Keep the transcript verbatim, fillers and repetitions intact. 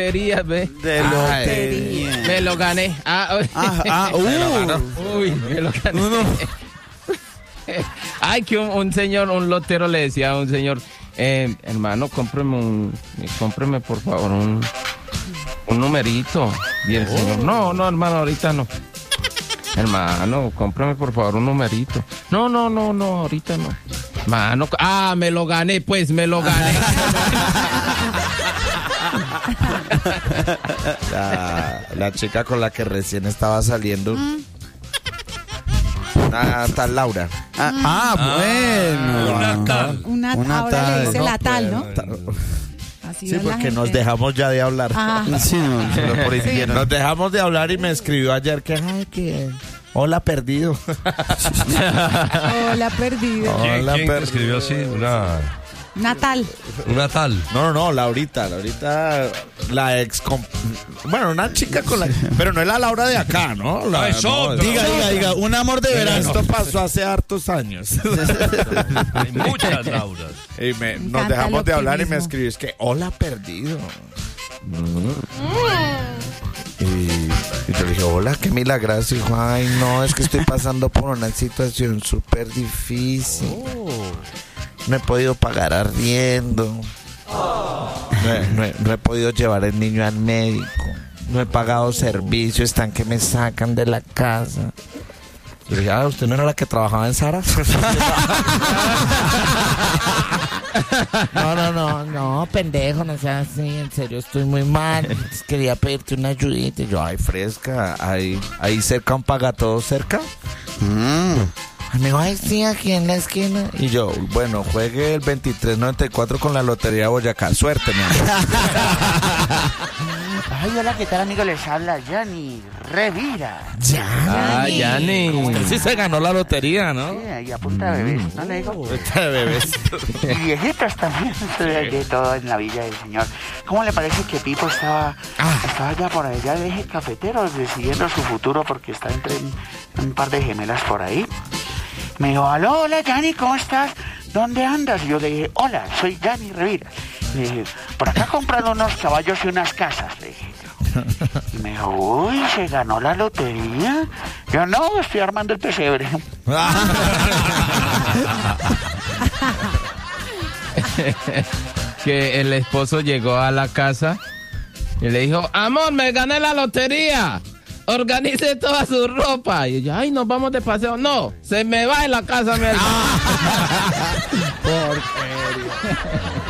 lotería, ve. De lotería. Me lo gané. Ah, ah, ah uh. Uy, me lo gané. No, no. Ay, que un, un señor, un lotero le decía a un señor, eh, hermano, cómpreme un, cómpreme por favor un, un numerito. Y el oh. señor, no, no, hermano, ahorita no. Hermano, cómprame por favor un numerito. No, no, no, no, ahorita no. Mano, ah, me lo gané, pues, me lo gané. la, la chica con la que recién estaba saliendo. Mm. Una tal Laura. Ah, ah, ah bueno. Una tal. Una, una ahora tal, le dice no, la tal, ¿no? Tal. Sí, porque nos dejamos ya de hablar. Ah. Sí, no, no, por sí. Nos dejamos de hablar y me escribió ayer que, ay, que... Hola, perdido. Hola, perdido. ¿Quién, Hola, ¿quién per... te escribió así? Una... Natal. Una tal. No, no, no, Laurita, Laurita, la ex... Comp... Bueno, una chica con la... Pero no es la Laura de acá, ¿no? La... No, es otra. No, diga, diga, diga, un amor de verano. Esto pasó hace hartos años. Hay muchas Lauras. Y me, me nos dejamos de hablar y me escribió, es que, hola, perdido. Mm. Y, y yo le dije, hola, qué milagroso. Y dijo, ay, no, es que estoy pasando por una situación súper difícil. Oh. No he podido pagar arriendo. Oh. No, he, no, he, no he podido llevar el niño al médico. No he pagado servicio, están que me sacan de la casa. Y le dije, ah, ¿usted no era la que trabajaba en Sara? No, no, no, no, pendejo, no seas así, en serio estoy muy mal. Quería pedirte una ayudita. Y yo, ay, fresca, ahí, ahí cerca un Pagatodo cerca. Mm. Me dijo, ay, sí, aquí en la esquina. Y yo, bueno, juegue el veintitrés noventa y cuatro con la Lotería de Boyacá. Suerte, mi amor. Ay, hola, ¿qué tal, amigo? Les habla Yanni Revira. ¿Yanni? Ah, Yanni. Usted sí se ganó la lotería, ¿no? Sí, y a punta de bebés, ¿no le digo? Punta de bebés. Y viejitas también, de todo en la Villa del Señor. ¿Cómo le parece que Pipo estaba, ah. estaba ya por allá de eje cafetero, decidiendo su futuro porque está entre un, un par de gemelas por ahí? Me dijo, aló, hola, Yanni, ¿cómo estás? ¿Dónde andas? Y yo le dije, hola, soy Yanni Revira. Le dije, por acá comprando unos caballos y unas casas, le dije yo. Y me dijo, uy, ¿se ganó la lotería? Yo, no, estoy armando el pesebre. Que el esposo llegó a la casa y le dijo, amor, me gané la lotería. Organice toda su ropa. Y yo, ay, nos vamos de paseo. No, se me va en la casa, mi hermano. Porquería.